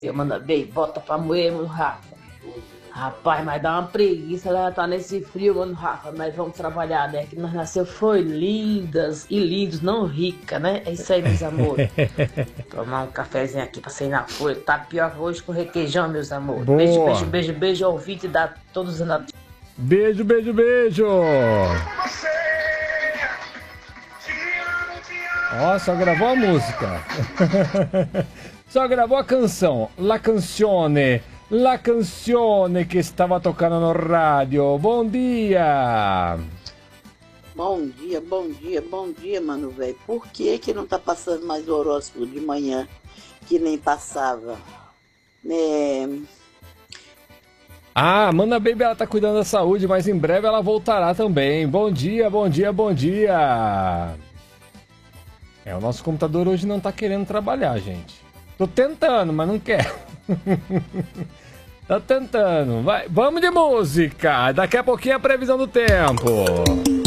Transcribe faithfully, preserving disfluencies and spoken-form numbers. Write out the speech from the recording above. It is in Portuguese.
Eu mando bem, bota pra moer, mano, Rafa. Rapaz, mas dá uma preguiça, ela tá nesse frio, mano, Rafa. Mas vamos trabalhar, né? Que nós nasceu foi lindas e lindos, não rica, né? É isso aí, meus amores. Tomar um cafezinho aqui pra sair na folha. Tapioca hoje com requeijão, meus amores. Boa. Beijo, beijo, beijo, beijo, ouvinte da todos os nativos. Beijo, beijo, beijo. Ó, só gravou a música. Só gravou a canção. La canzone. La canzone que estava tocando no rádio. Bom dia. Bom dia, bom dia, bom dia, mano, velho. Por que que não tá passando mais o horóscopo de manhã, que nem passava? É... Ah, Amanda Baby, ela tá cuidando da saúde, mas em breve ela voltará também. Bom dia, bom dia, bom dia. É, o nosso computador hoje não tá querendo trabalhar, gente. Tô tentando, mas não quer. Tá tentando. Vai, vamos de música. Daqui a pouquinho a previsão do tempo.